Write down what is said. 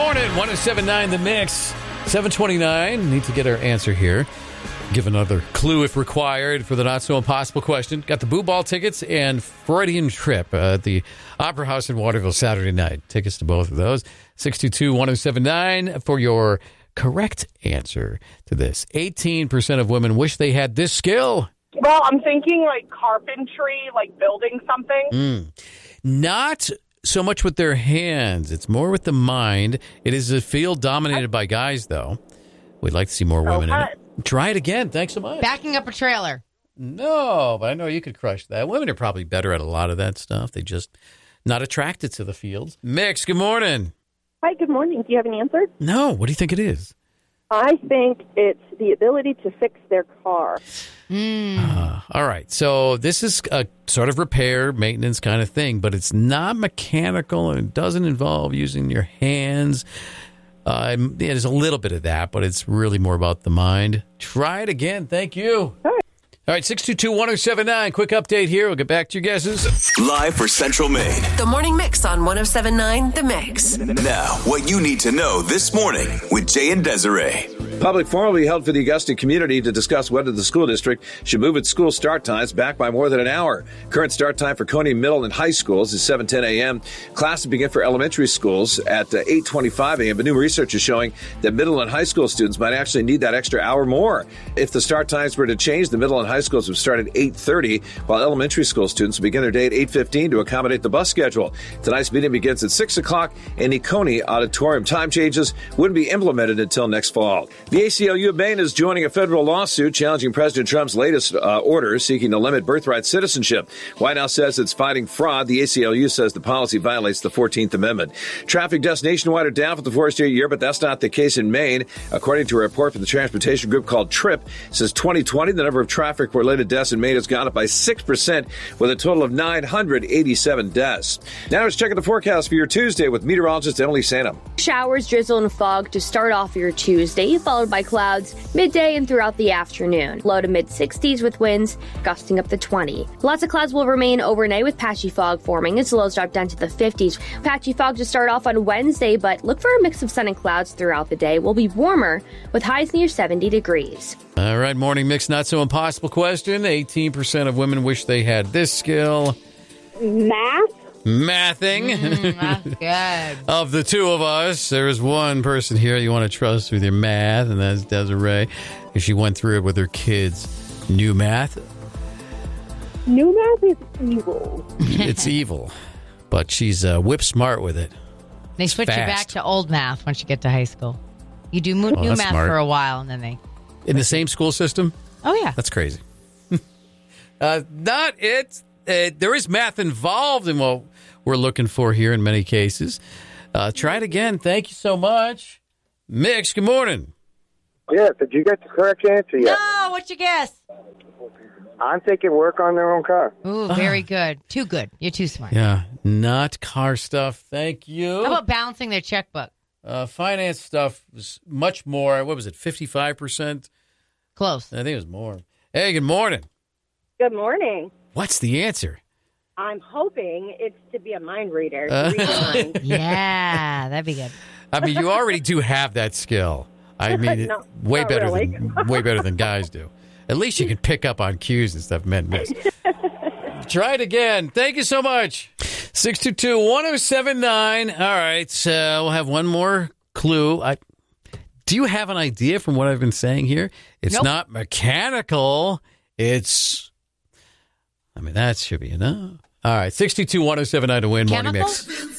morning. 107.9 The Mix. 729. Need to get our answer here. Give another clue if required for the not-so-impossible question. Got the Boo Ball tickets and Freudian Trip at the Opera House in Waterville Saturday night. Tickets to both of those. 622-1079 for your correct answer to this. 18% of women wish they had this skill. Well, I'm thinking like carpentry, like building something. Not so much with their hands. It's more with the mind. It is a field dominated by guys, though. We'd like to see more women in it. Try it again. Thanks so much. Backing up a trailer. No, but I know you could crush that. Women are probably better at a lot of that stuff. They just not attracted to the fields. Mix, good morning. Hi, good morning. Do you have an answer? No, what do you think it is? I think it's the ability to fix their car. All right. So this is a sort of repair, maintenance kind of thing, but it's not mechanical and it doesn't involve using your hands. There's a little bit of that, but it's really more about the mind. Try it again. Thank you. All right, 622-1079. Quick update here. We'll get back to your guesses. Live for Central Maine. The Morning Mix on 107.9 The Mix. Now, what you need to know this morning with Jay and Desiree. Public forum will be held for the Augusta community to discuss whether the school district should move its school start times back by more than an hour. Current start time for Coney Middle and High Schools is 7:10 a.m. Classes begin for elementary schools at 8:25 a.m. But new research is showing that middle and high school students might actually need that extra hour more. If the start times were to change, the middle and high schools would start at 8:30, while elementary school students would begin their day at 8:15 to accommodate the bus schedule. Tonight's meeting begins at 6 o'clock in the Coney Auditorium. Time changes wouldn't be implemented until next fall. The ACLU of Maine is joining a federal lawsuit challenging President Trump's latest orders seeking to limit birthright citizenship. White House says it's fighting fraud. The ACLU says the policy violates the 14th Amendment. Traffic deaths nationwide are down for the fourth straight year, but that's not the case in Maine. According to a report from the transportation group called TRIP, since 2020, the number of traffic-related deaths in Maine has gone up by 6%, with a total of 987 deaths. Now let's check out the forecast for your Tuesday with meteorologist Emily Sanum. Showers, drizzle, and fog to start off your Tuesday, followed by clouds midday and throughout the afternoon. Low to mid-60s with winds gusting up to 20. Lots of clouds will remain overnight with patchy fog forming as lows drop down to the 50s. Patchy fog to start off on Wednesday, but look for a mix of sun and clouds throughout the day. Will be warmer with highs near 70 degrees. All right, morning mix, not so impossible question. 18% of women wish they had this skill. Math? Mathing. That's good. Of the two of us, there is one person here you want to trust with your math, and that's Desiree. And she went through it with her kids. New math? New math is evil. It's evil, but she's whip smart with it. They switch you back to old math once you get to high school. You do new that's math smart. for a while, and then they... In the same school system? Oh, yeah. That's crazy. Not it. There is math involved in what we're looking for here in many cases. Try it again. Thank you so much. Mix, good morning. Yeah, did you get the correct answer yet? No, what's your guess? I'm thinking work on their own car. Ooh, very good. Too good. You're too smart. Yeah, not car stuff. Thank you. How about balancing their checkbook? Finance stuff was much more. What was it, 55%? Close. I think it was more. Hey, good morning. Good morning. What's the answer? I'm hoping it's to be a mind reader. To read your mind. Yeah, that'd be good. I mean, you already do have that skill. I mean, No, way not better really. way better than guys do. At least you can pick up on cues and stuff men miss. Try it again. Thank you so much. 622-1079. All right, we'll have one more clue. Do you have an idea from what I've been saying here? It's not mechanical. It's, I mean, that should be enough. All right, 622-1079 to win. Morning Mix.